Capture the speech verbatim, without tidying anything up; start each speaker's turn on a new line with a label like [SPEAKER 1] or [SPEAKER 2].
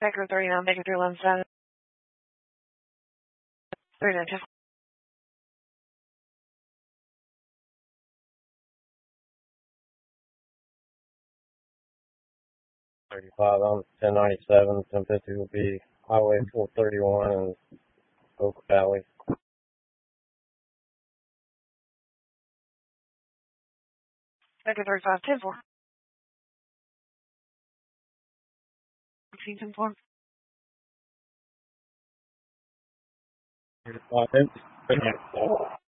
[SPEAKER 1] Baker thirty-nine, Baker three eleven seven. thirty-nine, ten.
[SPEAKER 2] thirty-five on ten ninety-seven, ten fifty will be Highway four thirty-one and Oak Valley.
[SPEAKER 1] Baker thirty-five, ten four. sixteen, ten four.
[SPEAKER 2] thirty-five,